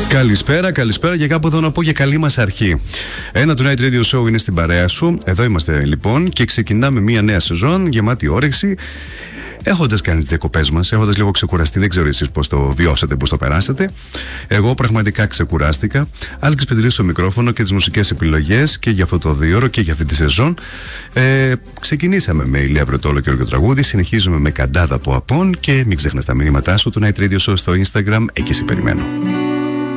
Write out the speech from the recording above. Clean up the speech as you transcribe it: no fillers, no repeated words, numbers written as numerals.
Καλησπέρα και κάπου εδώ να πω και καλή μας αρχή. Ένα Tonight Radio Show είναι στην παρέα σου. Εδώ είμαστε λοιπόν και ξεκινάμε μια νέα σεζόν γεμάτη όρεξη. Έχοντας κάνει τις διακοπές μας, έχοντας λίγο ξεκουραστεί, δεν ξέρω εσείς πώς το βιώσατε, πώς το περάσατε. Εγώ πραγματικά ξεκουράστηκα. Άλεξ Πετρίδης στο μικρόφωνο και τις μουσικές επιλογές και για αυτό το 2ωρο και για αυτή τη σεζόν. Ξεκινήσαμε με Ηλία Βρετόλο και τραγούδι, συνεχίζουμε με Καντάδα από Απών και μην ξεχνάς τα μηνύματά σου του Night Radio Show στο Instagram, εκεί σε περιμένω.